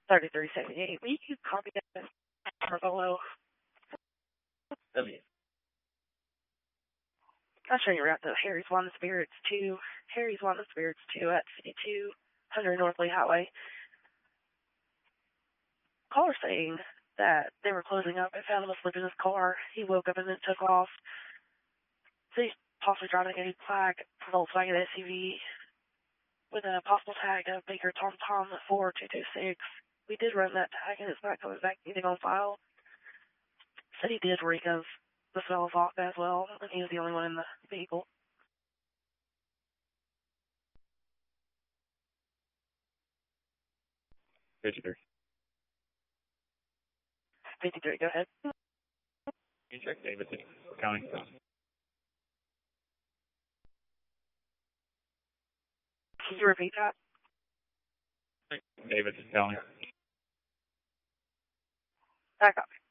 3378. Will you copy that for below? W. I'll show you around to Harry's Wine and Spirits 2. Harry's Wine and Spirits 2 at 5200 North Lee Highway. Caller saying that they were closing up and found him asleep in his car. He woke up and then took off. So he's possibly driving a black Volkswagen SUV with a possible tag of Baker Tom 4226. We did run that tag and it's not coming back anything on file. Said he did reek of the smell of vodka as well, and he was the only one in the vehicle. Visitor. 53, go ahead. You check Davidson County. Can you repeat that? Davidson County. I copy.